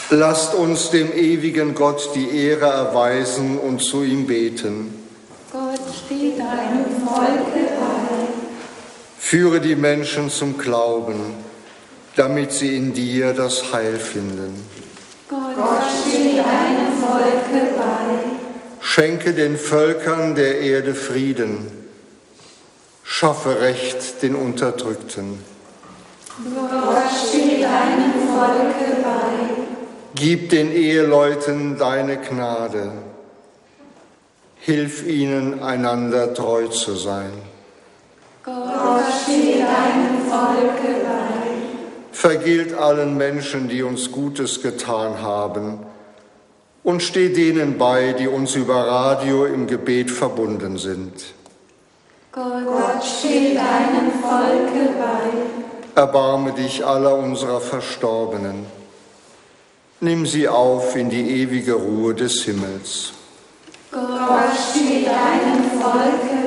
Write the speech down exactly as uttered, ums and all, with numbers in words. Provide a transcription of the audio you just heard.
Lasst uns dem ewigen Gott die Ehre erweisen und zu ihm beten. Gott steht deinem Volke bei. Führe die Menschen zum Glauben, damit sie in dir das Heil finden. Gott steht deinem Volke bei. Schenke den Völkern der Erde Frieden. Schaffe Recht den Unterdrückten. Gott steht deinem Volke bei. Gib den Eheleuten deine Gnade. Hilf ihnen, einander treu zu sein. Gott steht deinem Volke bei. Vergilt allen Menschen, die uns Gutes getan haben, und steh denen bei, die uns über Radio im Gebet verbunden sind. Gott steht deinem Volke bei. Erbarme dich aller unserer Verstorbenen. Nimm sie auf in die ewige Ruhe des Himmels. Gott steht deinem Volke